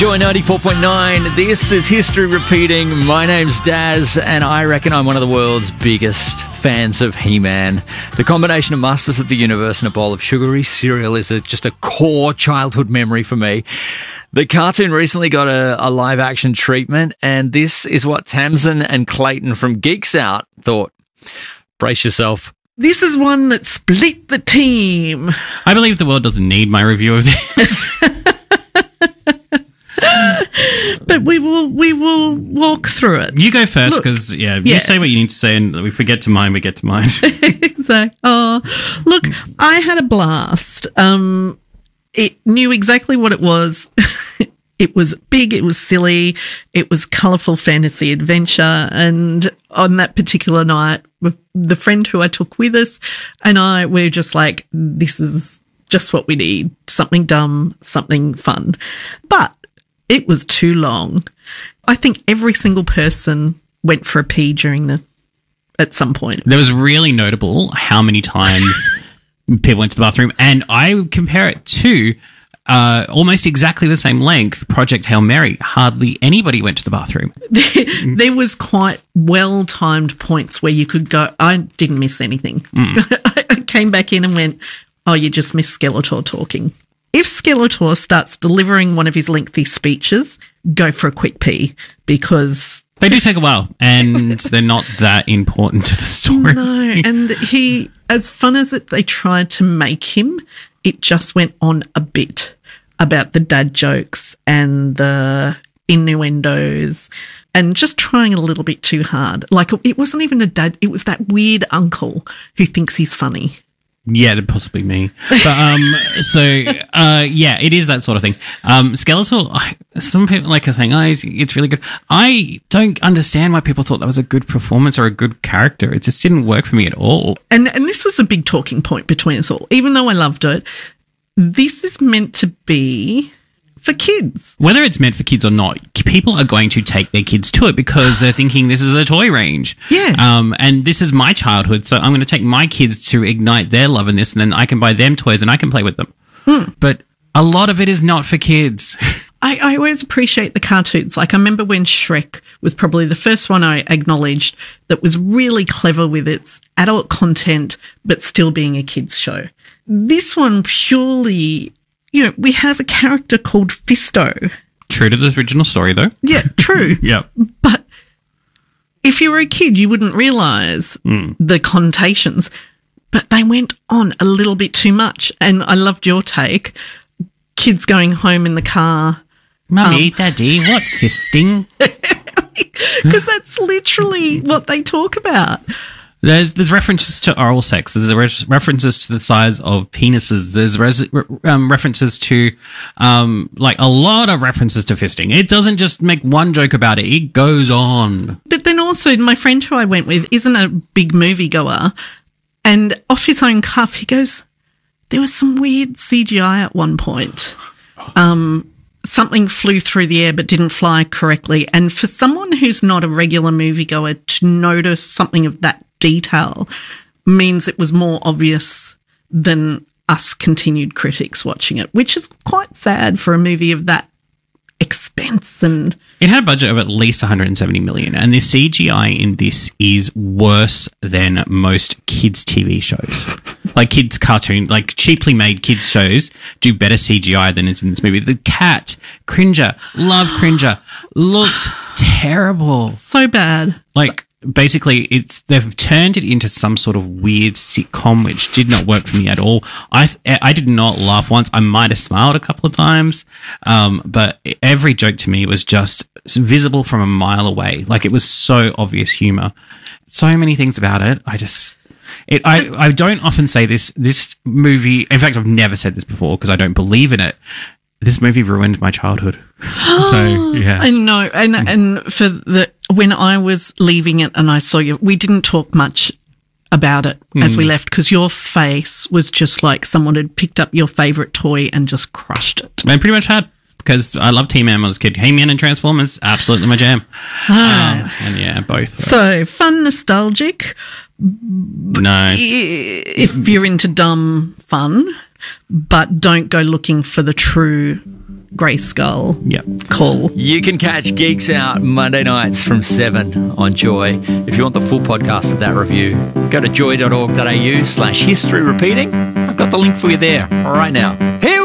Joy 94.9, this is History Repeating. My name's Daz, and I reckon I'm one of the world's biggest fans of He-Man. The combination of Masters of the Universe and a bowl of sugary cereal is just a core childhood memory for me. The cartoon recently got a live-action treatment, and this is what Tamsin and Clayton from Geeks Out thought. Brace yourself. This is one that split the team. I believe the world doesn't need my review of this. But we will walk through it. You go first, because you say what you need to say, and if we get to mine, we get to mine. Exactly. Oh, look, I had a blast. It knew exactly what it was. It was big, it was silly, it was colourful fantasy adventure, and on that particular night, the friend who I took with us and I were just like, this is just what we need, something dumb, something fun. But it was too long. I think every single person went for a pee at some point. There was really notable how many times people went to the bathroom, and I compare it to almost exactly the same length, Project Hail Mary. Hardly anybody went to the bathroom. There was quite well-timed points where you could go, I didn't miss anything. I came back in and went, oh, you just missed Skeletor talking. If Skeletor starts delivering one of his lengthy speeches, go for a quick pee, because they do take a while, and they're not that important to the story. No, and he, as fun as they tried to make him, it just went on a bit about the dad jokes and the innuendos and just trying a little bit too hard. Like, it wasn't even a dad, it was that weird uncle who thinks he's funny. Yeah, possibly me. But, it is that sort of thing. Skeletor, some people are saying, it's really good. I don't understand why people thought that was a good performance or a good character. It just didn't work for me at all. And this was a big talking point between us all. Even though I loved it, this is meant to be for kids. Whether it's meant for kids or not, people are going to take their kids to it because they're thinking this is a toy range. Yeah. And this is my childhood, so I'm going to take my kids to ignite their love in this, and then I can buy them toys and I can play with them. But a lot of it is not for kids. I always appreciate the cartoons. Like, I remember when Shrek was probably the first one I acknowledged that was really clever with its adult content, but still being a kids' show. This one purely, we have a character called Fisto. True to the original story, though. Yeah, true. Yeah. But if you were a kid, you wouldn't realise the connotations. But they went on a little bit too much. And I loved your take. Kids going home in the car. Mummy, Daddy, what's fisting? Because that's literally what they talk about. There's references to oral sex. There's references to the size of penises. There's references to, a lot of references to fisting. It doesn't just make one joke about it. It goes on. But then also, my friend who I went with isn't a big moviegoer, and off his own cuff, he goes, there was some weird CGI at one point. Something flew through the air but didn't fly correctly. And for someone who's not a regular moviegoer to notice something of that detail means it was more obvious than us continued critics watching it, which is quite sad for a movie of that expense. And it had a budget of at least 170 million, and the CGI in this is worse than most kids' TV shows. Like kids' cartoon, like cheaply made kids' shows do better CGI than is in this movie. The cat, Cringer, love Cringer, looked terrible. So bad. Basically, they've turned it into some sort of weird sitcom, which did not work for me at all. I did not laugh once. I might have smiled a couple of times, but every joke to me was just visible from a mile away. Like, it was so obvious humor. So many things about it. I don't often say this movie. In fact, I've never said this before because I don't believe in it. This movie ruined my childhood. So, yeah. I know. And when I was leaving it and I saw you, we didn't talk much about it as we left because your face was just like someone had picked up your favourite toy and just crushed it. I pretty much had, because I loved He-Man when I was a kid. He-Man and Transformers, absolutely my jam. And yeah, both. So, fun, nostalgic. No. If you're into dumb fun, but don't go looking for the true Grayskull. Yep. Cool. You can catch Geeks Out Monday nights from 7 on Joy. If you want the full podcast of that review, go to joy.org.au/history repeating. I've got the link for you there right now. Here